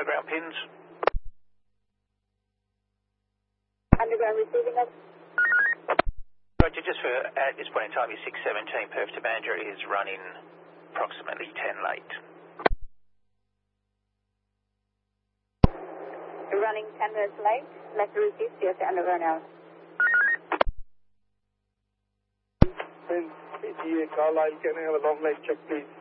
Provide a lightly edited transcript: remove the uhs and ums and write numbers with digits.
underground pins. Underground receiving us. Roger, just for, at this point in time, your 617 Perth to Mandurah is running approximately 10 late. Running 10 minutes late. Left to receive, CSA underground now. PTA Carlisle, can I have a long line check, please?